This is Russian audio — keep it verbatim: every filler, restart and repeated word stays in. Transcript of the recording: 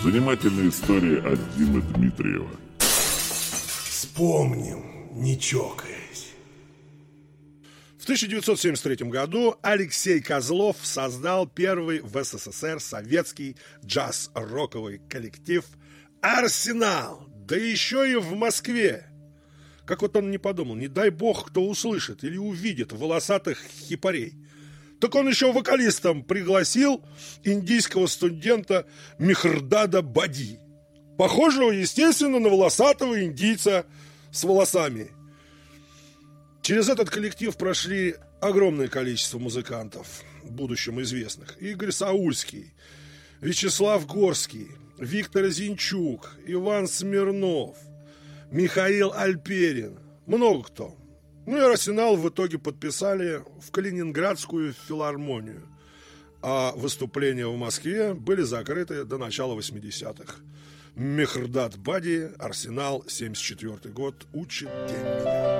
Занимательная история от Димы Дмитриева. Вспомним, не чокаясь. В тысяча девятьсот семьдесят третьем году Алексей Козлов создал первый в СССР советский джаз-роковый коллектив «Арсенал». Да еще и в Москве. Как вот он не подумал, не дай бог, кто услышит или увидит волосатых хипарей. Так он еще вокалистом пригласил индийского студента Мехрдада Бади, похожего, естественно, на волосатого индийца с волосами. Через этот коллектив прошли огромное количество музыкантов, в будущем известных. Игорь Саульский, Вячеслав Горский, Виктор Зинчук, Иван Смирнов, Михаил Альперин, много кто. Ну и «Арсенал» в итоге подписали в Калининградскую филармонию, а выступления в Москве были закрыты до начала восьмидесятых. Мехрдад Бади, «Арсенал», семьдесят четвёртый год, учит день меня.